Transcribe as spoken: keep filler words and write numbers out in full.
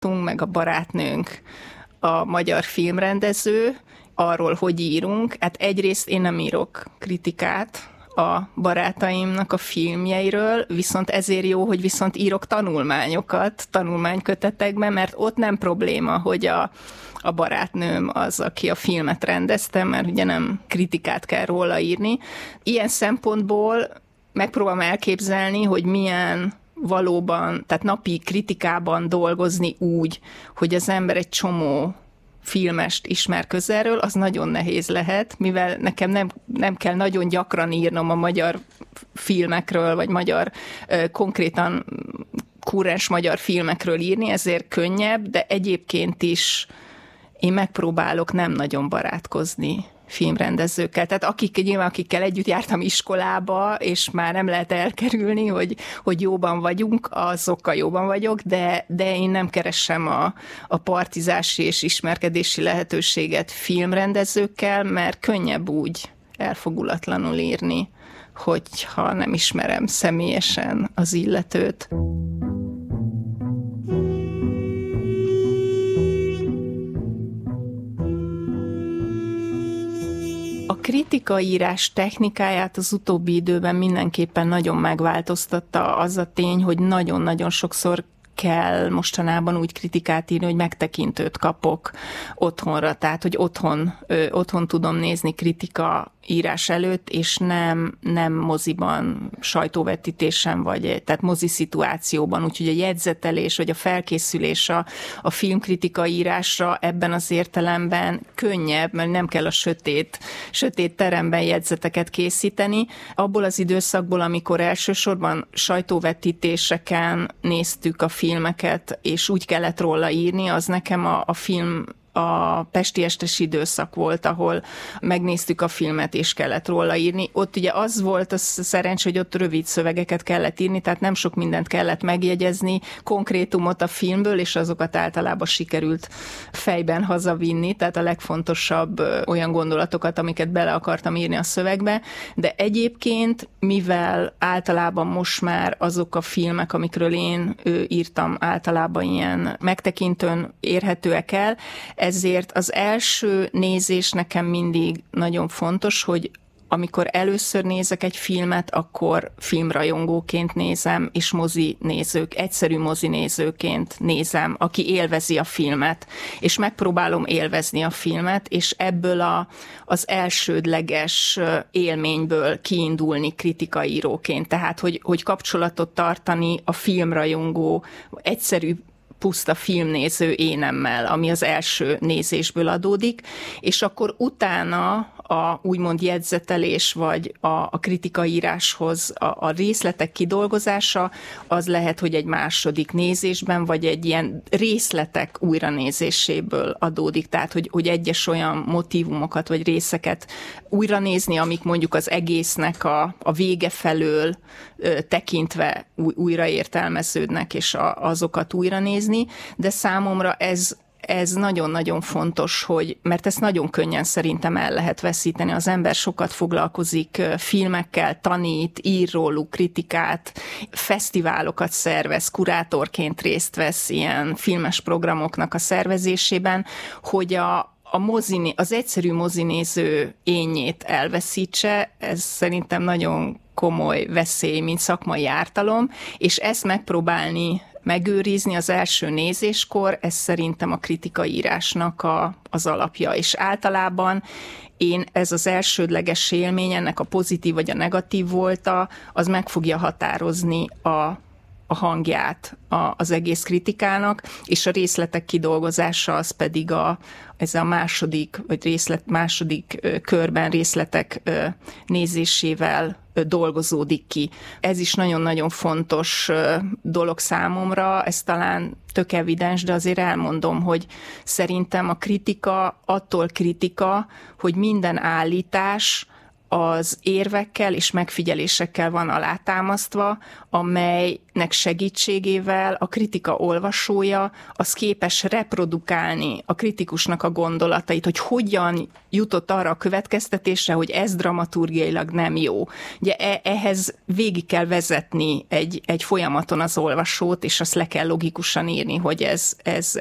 meg a barátnőnk a magyar filmrendező, arról, hogy írunk. Hát egyrészt én nem írok kritikát a barátaimnak a filmjeiről, viszont ezért jó, hogy viszont írok tanulmányokat, tanulmánykötetekben, mert ott nem probléma, hogy a, a barátnőm az, aki a filmet rendezte, mert ugye nem kritikát kell róla írni. Ilyen szempontból megpróbálom elképzelni, hogy milyen valóban, tehát napi kritikában dolgozni úgy, hogy az ember egy csomó filmest ismer közelről, az nagyon nehéz lehet, mivel nekem nem, nem kell nagyon gyakran írnom a magyar filmekről, vagy magyar, konkrétan kurrens magyar filmekről írni, ezért könnyebb, de egyébként is én megpróbálok nem nagyon barátkozni filmrendezőkkel. Tehát akik, nyilván akikkel együtt jártam iskolába, és már nem lehet elkerülni, hogy, hogy jóban vagyunk, azokkal jóban vagyok, de, de én nem keresem a, a partizási és ismerkedési lehetőséget filmrendezőkkel, mert könnyebb úgy elfogulatlanul írni, hogyha nem ismerem személyesen az illetőt. A kritikaírás technikáját az utóbbi időben mindenképpen nagyon megváltoztatta az a tény, hogy nagyon-nagyon sokszor kell mostanában úgy kritikát írni, hogy megtekintőt kapok otthonra, tehát hogy otthon, ö, otthon tudom nézni kritika írás előtt, és nem, nem moziban, sajtóvetítésen, vagy tehát mozi szituációban, úgyhogy a jegyzetelés, vagy a felkészülés a, a filmkritika írásra ebben az értelemben könnyebb, mert nem kell a sötét, sötét teremben jegyzeteket készíteni. Abból az időszakból, amikor elsősorban sajtóvetítéseken néztük a filmeket, és úgy kellett róla írni, az nekem a, a film a pesti estes időszak volt, ahol megnéztük a filmet, és kellett róla írni. Ott ugye az volt a szerencs, hogy ott rövid szövegeket kellett írni, tehát nem sok mindent kellett megjegyezni, konkrétumot a filmből, és azokat általában sikerült fejben hazavinni, tehát a legfontosabb olyan gondolatokat, amiket bele akartam írni a szövegbe, de egyébként, mivel általában most már azok a filmek, amikről én írtam, általában ilyen megtekintőn érhetőek el, ezért az első nézés nekem mindig nagyon fontos, hogy amikor először nézek egy filmet, akkor filmrajongóként nézem, és mozinézők, egyszerű mozinézőként nézem, aki élvezi a filmet, és megpróbálom élvezni a filmet, és ebből a, az elsődleges élményből kiindulni kritikaíróként. Tehát, hogy, hogy kapcsolatot tartani a filmrajongó, egyszerű puszta filmnéző énemmel, ami az első nézésből adódik, és akkor utána a úgymond jegyzetelés, vagy a, a kritikaíráshoz a, a részletek kidolgozása, az lehet, hogy egy második nézésben, vagy egy ilyen részletek újranézéséből adódik, tehát, hogy, hogy egyes olyan motívumokat, vagy részeket újranézni, amik mondjuk az egésznek a, a vége felől ö, tekintve új, újraértelmeződnek, és a, azokat újranézni, de számomra ez Ez nagyon-nagyon fontos, hogy, mert ezt nagyon könnyen szerintem el lehet veszíteni. Az ember sokat foglalkozik filmekkel, tanít, ír róluk kritikát, fesztiválokat szervez, kurátorként részt vesz ilyen filmes programoknak a szervezésében, hogy a a moziné, az egyszerű mozinéző énjét elveszítse, ez szerintem nagyon komoly veszély, mint szakmai ártalom, és ezt megpróbálni megőrizni az első nézéskor, ez szerintem a kritikaírásnak a, az alapja, és általában én ez az elsődleges élmény, ennek a pozitív vagy a negatív volta, az meg fogja határozni a a hangját a, az egész kritikának, és a részletek kidolgozása az pedig a, ez a második, vagy részlet, második ö, körben részletek ö, nézésével ö, dolgozódik ki. Ez is nagyon-nagyon fontos ö, dolog számomra, ez talán tök evidens, de azért elmondom, hogy szerintem a kritika attól kritika, hogy minden állítás az érvekkel és megfigyelésekkel van alátámasztva, amelynek segítségével a kritika olvasója az képes reprodukálni a kritikusnak a gondolatait, hogy hogyan jutott arra a következtetésre, hogy ez dramaturgiailag nem jó. Ugye ehhez végig kell vezetni egy, egy folyamaton az olvasót, és azt le kell logikusan írni, hogy ez, ez